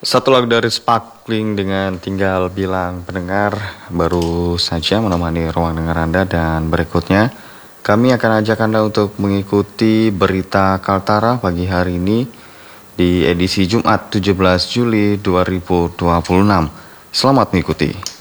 Satu lagu dari Sparkling dengan Tinggal Bilang pendengar baru saja menemani ruang dengar Anda, dan berikutnya kami akan ajak Anda untuk mengikuti berita Kaltara pagi hari ini di edisi Jumat 17 Juli 2026. Selamat mengikuti.